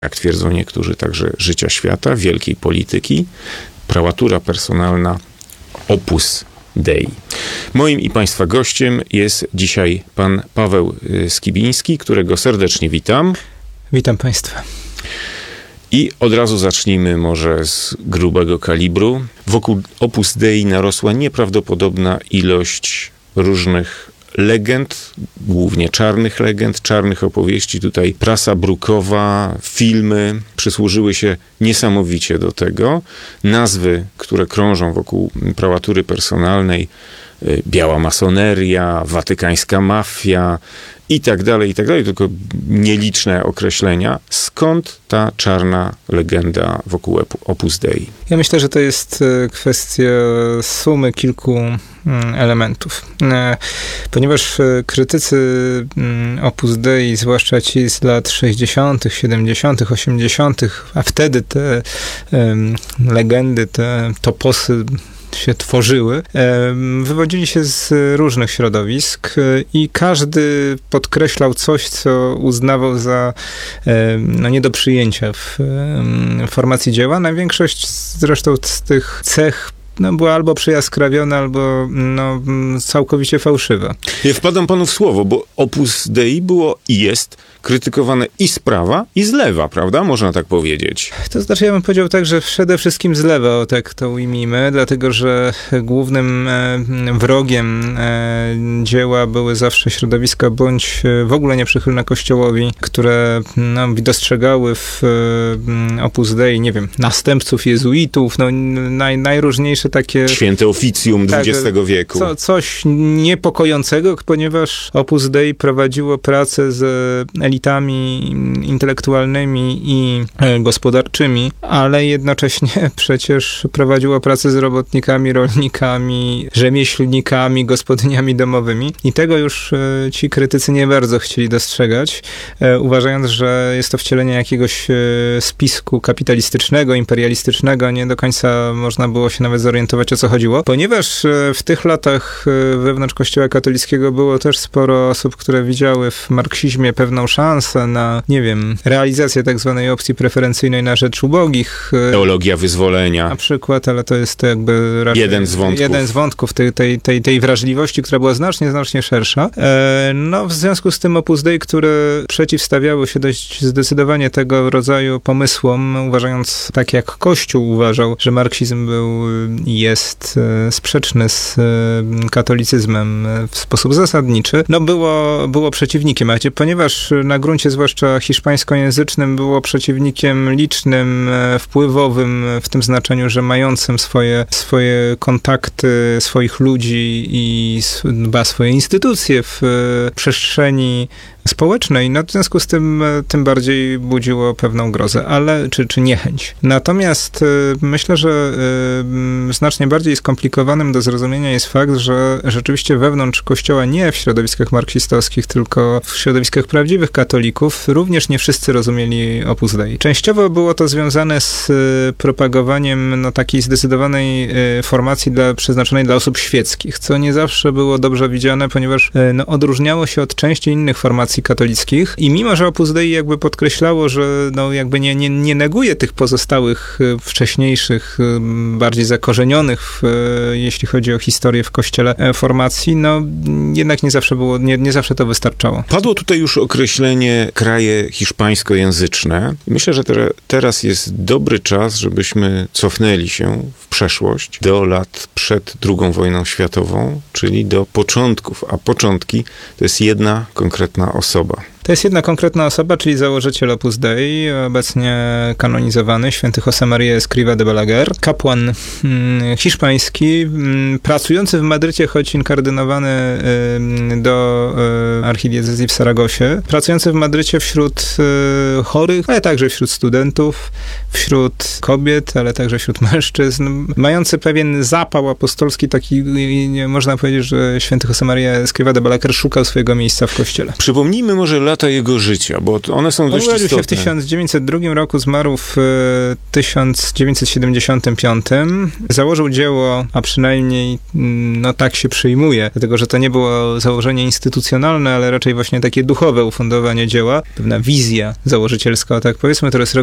jak twierdzą niektórzy, także życia świata, wielkiej polityki, prałatura personalna Opus Dei. Moim i Państwa gościem jest dzisiaj pan Paweł Skibiński, którego serdecznie witam. Witam Państwa. I od razu zacznijmy może z grubego kalibru. Wokół Opus Dei narosła nieprawdopodobna ilość różnych legend, głównie czarnych legend, czarnych opowieści. Tutaj prasa brukowa, filmy przysłużyły się niesamowicie do tego. Nazwy, które krążą wokół prałatury personalnej, biała masoneria, watykańska mafia i tak dalej, tylko nieliczne określenia. Skąd ta czarna legenda wokół Opus Dei? Ja myślę, że to jest kwestia sumy kilku elementów. Ponieważ krytycy Opus Dei, zwłaszcza ci z lat 60., 70., 80., a wtedy te legendy, te toposy się tworzyły, wywodzili się z różnych środowisk i każdy podkreślał coś, co uznawał za nie do przyjęcia w formacji dzieła. Największość zresztą z tych cech była albo przyjaskrawiona, albo całkowicie fałszywa. Ja wpadam panu w słowo, bo Opus Dei było i jest krytykowane i z prawa, i z lewa, prawda? Można tak powiedzieć. To znaczy, ja bym powiedział tak, że przede wszystkim z lewa, tak to ujmijmy, dlatego, że głównym wrogiem dzieła były zawsze środowiska bądź w ogóle nieprzychylne Kościołowi, które dostrzegały w Opus Dei, nie wiem, następców jezuitów, najróżniejsze takie... Święte oficjum XX wieku. Coś niepokojącego, ponieważ Opus Dei prowadziło pracę z elitami intelektualnymi i gospodarczymi, ale jednocześnie przecież prowadziło pracę z robotnikami, rolnikami, rzemieślnikami, gospodyniami domowymi i tego już ci krytycy nie bardzo chcieli dostrzegać, uważając, że jest to wcielenie jakiegoś spisku kapitalistycznego, imperialistycznego, nie do końca można było się nawet zorientować, o co chodziło. Ponieważ w tych latach wewnątrz Kościoła katolickiego było też sporo osób, które widziały w marksizmie pewną szansę na, nie wiem, realizację tak zwanej opcji preferencyjnej na rzecz ubogich. Teologia wyzwolenia. Na przykład, ale to jest jakby raczej jeden z wątków tej wrażliwości, która była znacznie szersza. W związku z tym Opus Dei, które przeciwstawiały się dość zdecydowanie tego rodzaju pomysłom, uważając tak jak Kościół uważał, że marksizm był i jest sprzeczny z katolicyzmem w sposób zasadniczy, było przeciwnikiem, a ponieważ na gruncie zwłaszcza hiszpańskojęzycznym było przeciwnikiem licznym, wpływowym, w tym znaczeniu, że mającym swoje kontakty, swoich ludzi i swoje instytucje w przestrzeni społecznej, w związku z tym bardziej budziło pewną grozę, czy niechęć. Natomiast myślę, że znacznie bardziej skomplikowanym do zrozumienia jest fakt, że rzeczywiście wewnątrz Kościoła, nie w środowiskach marksistowskich, tylko w środowiskach prawdziwych katolików, również nie wszyscy rozumieli Opus Dei. Częściowo było to związane z propagowaniem takiej zdecydowanej formacji przeznaczonej dla osób świeckich, co nie zawsze było dobrze widziane, ponieważ odróżniało się od części innych formacji katolickich i mimo, że Opus Dei jakby podkreślało, że jakby nie neguje tych pozostałych, wcześniejszych, bardziej zakorzenionych, jeśli chodzi o historię w Kościele, formacji, jednak nie zawsze to wystarczało. Padło tutaj już określenie kraje hiszpańskojęzyczne. Myślę, że teraz jest dobry czas, żebyśmy cofnęli się w przeszłość do lat przed II wojną światową, czyli do początków, a początki to jest jedna konkretna osoba. To jest jedna konkretna osoba, czyli założyciel Opus Dei, obecnie kanonizowany, święty José Escrivá de Balaguer, kapłan hiszpański, pracujący w Madrycie, choć inkardynowany do archidiecezji w Saragosie, pracujący w Madrycie wśród chorych, ale także wśród studentów, wśród kobiet, ale także wśród mężczyzn, mający pewien zapał apostolski, taki, można powiedzieć, że święty José Escrivá de Balaguer szukał swojego miejsca w Kościele. Przypomnijmy może lata jego życia, bo one są dość urodził istotne. się w 1902 roku, zmarł w 1975. Założył dzieło, a przynajmniej no tak się przyjmuje, dlatego że to nie było założenie instytucjonalne, ale raczej właśnie takie duchowe ufundowanie dzieła, pewna wizja założycielska, tak powiedzmy, to jest rok